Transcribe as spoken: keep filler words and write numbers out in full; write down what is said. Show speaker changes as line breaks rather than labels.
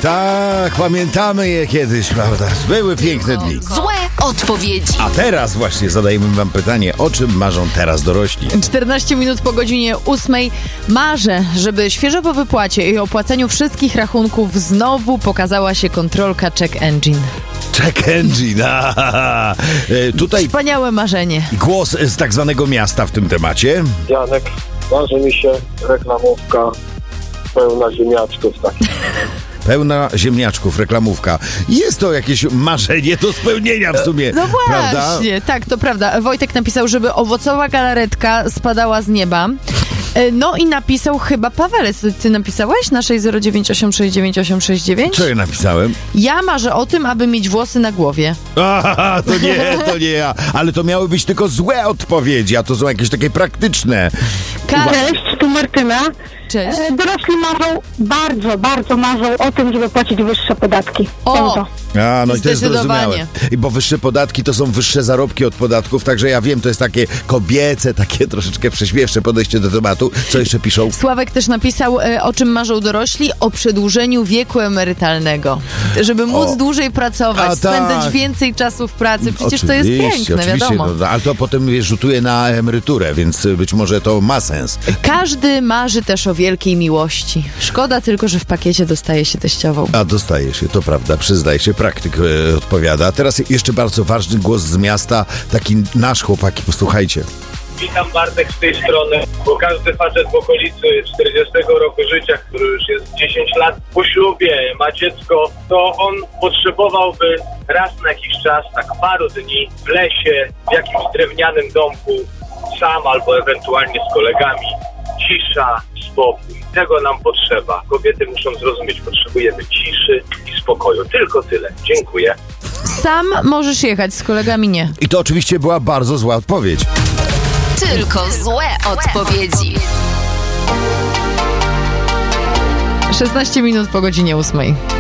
Tak, pamiętamy je kiedyś, prawda? Były piękne dni.
Złe odpowiedzi.
A teraz właśnie zadajemy wam pytanie, o czym marzą teraz dorośli?
czternaście minut po godzinie ósmej. Marzę, żeby świeżo po wypłacie i opłaceniu wszystkich rachunków znowu pokazała się kontrolka Check Engine.
Check Engine. Aha. E, tutaj
Wspaniałe marzenie.
głos z tak zwanego miasta w tym temacie.
Janek, marzy mi się reklamówka pełna ziemniaczków takich.
Pełna ziemniaczków, reklamówka. Jest to jakieś marzenie do spełnienia w sumie,
No
prawda?
właśnie, tak, to prawda. Wojtek napisał, żeby owocowa galaretka spadała z nieba. E, No i napisał chyba Pawelec. Ty napisałeś na sześć zero dziewięć osiem sześć dziewięć osiem sześć dziewięć?
Co ja napisałem?
Ja marzę o tym, aby mieć włosy na głowie.
Aha, to nie, to nie ja. Ale to miały być tylko złe odpowiedzi, a to są jakieś takie praktyczne.
Kar-
Cześć, tu Martyna.
Cześć.
E, Dorośli marzą, bardzo, bardzo marzą o tym, żeby płacić wyższe podatki.
O!
Tego.
A, no i to jest
Zdecydowanie.
zrozumiałe. I bo wyższe podatki to są wyższe zarobki od podatków, także ja wiem, to jest takie kobiece, takie troszeczkę prześmiewcze podejście do tematu. Co jeszcze piszą?
Sławek też napisał, e, o czym marzą dorośli, o przedłużeniu wieku emerytalnego. Żeby móc
O.
dłużej pracować,
A,
spędzać
tak.
więcej czasu w pracy. Przecież to jest
Oczywiście,
piękne,
oczywiście,
wiadomo.
no, ale to potem wiesz, rzutuje na emeryturę, więc być może to ma sens.
Każdy marzy też o wielkiej miłości. Szkoda tylko, że w pakiecie dostaje się teściową.
A dostaje się, to prawda, przyznaje się, praktyk e, odpowiada. A teraz jeszcze bardzo ważny głos z miasta, taki nasz chłopaki, posłuchajcie.
Witam, Bartek z tej strony, bo każdy facet w okolicy czterdziestego roku życia, który już jest dziesięć lat po ślubie, ma dziecko, to on potrzebowałby raz na jakiś czas, tak paru dni w lesie, w jakimś drewnianym domku, sam albo ewentualnie z kolegami. Cisza, spokój. Tego nam potrzeba. Kobiety muszą zrozumieć, potrzebujemy ciszy i spokoju. Tylko tyle. Dziękuję.
Sam możesz jechać, z kolegami nie.
I to oczywiście była bardzo zła odpowiedź.
Tylko złe odpowiedzi.
szesnaście minut po godzinie ósmej.